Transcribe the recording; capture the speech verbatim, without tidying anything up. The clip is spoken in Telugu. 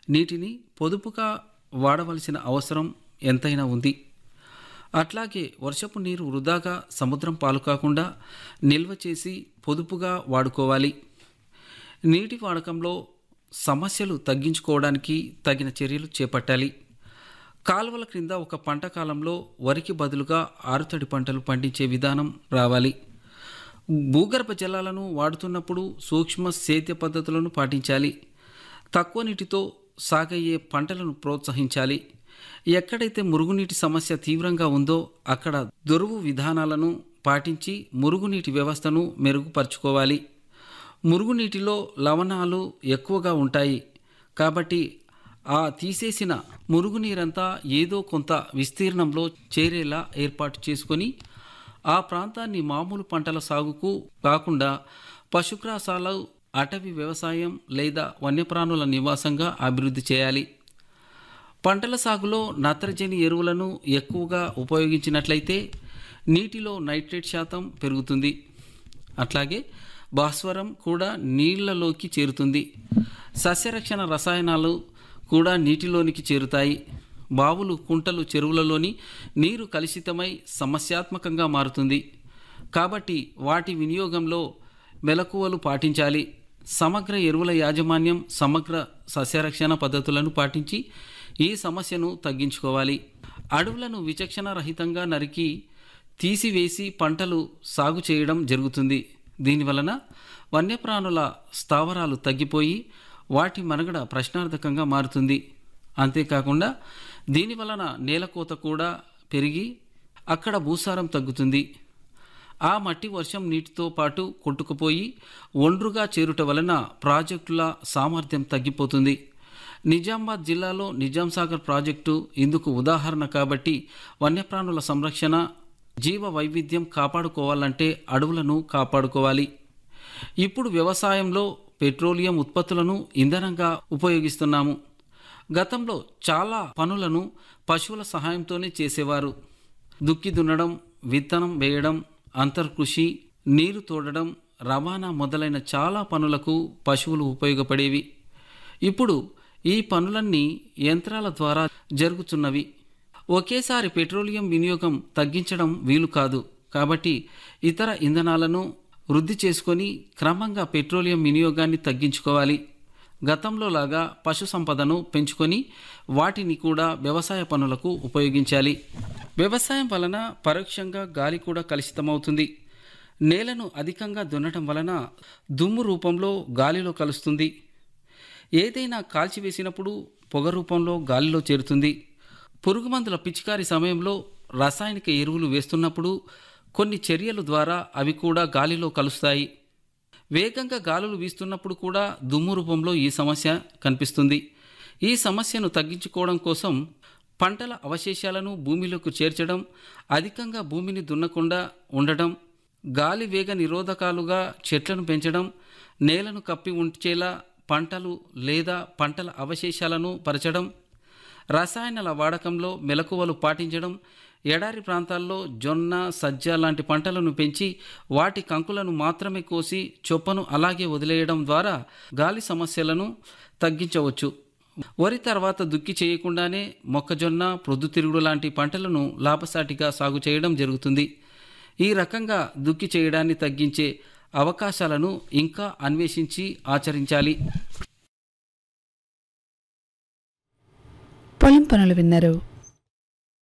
నీటిని పొదుపుగా వాడవలసిన అవసరం ఎంతైనా ఉంది. అట్లాగే వర్షపు నీరు వృధాగా సముద్రం పాలు కాకుండా నిల్వ చేసి పొదుపుగా వాడుకోవాలి. నీటి వాడకంలో సమస్యలు తగ్గించుకోవడానికి తగిన చర్యలు చేపట్టాలి. కాలువల క్రింద ఒక పంట కాలంలో వరికి బదులుగా ఆరుతడి పంటలు పండించే విధానం రావాలి. భూగర్భ జలాలను వాడుతున్నప్పుడు సూక్ష్మ సేద్య పద్ధతులను పాటించాలి. తక్కువ నీటితో సాగయ్యే పంటలను ప్రోత్సహించాలి. ఎక్కడైతే మురుగునీటి సమస్య తీవ్రంగా ఉందో అక్కడ దొరువు విధానాలను పాటించి మురుగునీటి వ్యవస్థను మెరుగుపరుచుకోవాలి. మురుగునీటిలో లవణాలు ఎక్కువగా ఉంటాయి కాబట్టి ఆ తీసేసిన మురుగునీరంతా ఏదో కొంత విస్తీర్ణంలో చేరేలా ఏర్పాటు చేసుకొని ఆ ప్రాంతాన్ని మామూలు పంటల సాగుకు కాకుండా పశుగ్రాసాలు, అటవీ వ్యవసాయం లేదా వన్యప్రాణుల నివాసంగా అభివృద్ధి చేయాలి. పంటల సాగులో నత్రజని ఎరువులను ఎక్కువగా ఉపయోగించినట్లయితే నీటిలో నైట్రేట్ శాతం పెరుగుతుంది. అట్లాగే భాస్వరం కూడా నీళ్లలోకి చేరుతుంది. సస్యరక్షణ రసాయనాలు కూడా నీటిలోనికి చేరుతాయి. బావులు, కుంటలు, చెరువులలోని నీరు కలుషితమై సమస్యాత్మకంగా మారుతుంది. కాబట్టి వాటి వినియోగంలో మెలకువలు పాటించాలి. సమగ్ర ఎరువుల యాజమాన్యం, సమగ్ర సస్యరక్షణ పద్ధతులను పాటించి ఈ సమస్యను తగ్గించుకోవాలి. అడవులను విచక్షణ రహితంగా నరికి తీసివేసి పంటలు సాగు చేయడం జరుగుతుంది. దీనివలన వన్యప్రాణుల స్థావరాలు తగ్గిపోయి వాటి మనుగడ ప్రశ్నార్థకంగా మారుతుంది. అంతేకాకుండా దీనివలన నేలకోత కూడా పెరిగి అక్కడ భూసారం తగ్గుతుంది. ఆ మట్టి వర్షం నీటితో పాటు కొట్టుకుపోయి ఒండ్రుగా చేరుట వలన ప్రాజెక్టుల సామర్థ్యం తగ్గిపోతుంది. నిజామాబాద్ జిల్లాలో నిజాం సాగర్ ప్రాజెక్టు ఇందుకు ఉదాహరణ. కాబట్టి వన్యప్రాణుల సంరక్షణ, జీవ వైవిధ్యం కాపాడుకోవాలంటే అడవులను కాపాడుకోవాలి. ఇప్పుడు వ్యవసాయంలో పెట్రోలియం ఉత్పత్తులను ఇంధనంగా ఉపయోగిస్తున్నాము. గతంలో చాలా పనులను పశువుల సహాయంతోనే చేసేవారు. దుక్కి దున్నడం, విత్తనం వేయడం, అంతర్కృషి, నీరు తోడడం, రవాణా మొదలైన చాలా పనులకు పశువులు ఉపయోగపడేవి. ఇప్పుడు ఈ పనులన్నీ యంత్రాల ద్వారా జరుగుతున్నవి. ఒకేసారి పెట్రోలియం వినియోగం తగ్గించడం వీలు కాదు. కాబట్టి ఇతర ఇంధనాలను వృద్ధి చేసుకొని క్రమంగా పెట్రోలియం వినియోగాన్ని తగ్గించుకోవాలి. గతంలో లాగా పశు సంపదను పెంచుకొని వాటిని కూడా వ్యవసాయ పనులకు ఉపయోగించాలి. వ్యవసాయం వలన పరోక్షంగా గాలి కూడా కలుషితమవుతుంది. నేలను అధికంగా దున్నటం వలన దుమ్ము రూపంలో గాలిలో కలుస్తుంది. ఏదైనా కాల్చివేసినప్పుడు పొగ రూపంలో గాలిలో చేరుతుంది. పురుగుమందుల పిచికారీ సమయంలో రసాయనిక ఎరువులు వేస్తున్నప్పుడు కొన్ని చర్యల ద్వారా అవి కూడా గాలిలో కలుస్తాయి. వేగంగా గాలులు వీస్తున్నప్పుడు కూడా దుమ్ము రూపంలో ఈ సమస్య కనిపిస్తుంది. ఈ సమస్యను తగ్గించుకోవడం కోసం పంటల అవశేషాలను భూమిలోకి చేర్చడం, అధికంగా భూమిని దున్నకుండా ఉండడం, గాలి వేగ నిరోధకాలుగా చెట్లను పెంచడం, నేలను కప్పి ఉంచేలా పంటలు లేదా పంటల అవశేషాలను పరచడం, రసాయనాల వాడకంలో మెలకువలు పాటించడం, ఎడారి ప్రాంతాల్లో జొన్న, సజ్జ లాంటి పంటలను పెంచి వాటి కంకులను మాత్రమే కోసి చొప్పను అలాగే వదిలేయడం ద్వారా గాలి సమస్యలను తగ్గించవచ్చు. వరి తర్వాత దుక్కి చేయకుండానే మొక్కజొన్న, ప్రొద్దుతిరుగుడు లాంటి పంటలను లాభసాటిగా సాగు చేయడం జరుగుతుంది. ఈ రకంగా దుక్కి చేయడాన్ని తగ్గించే అవకాశాలను ఇంకా అన్వేషించి ఆచరించాలి. పొలం పనులు విన్నారు.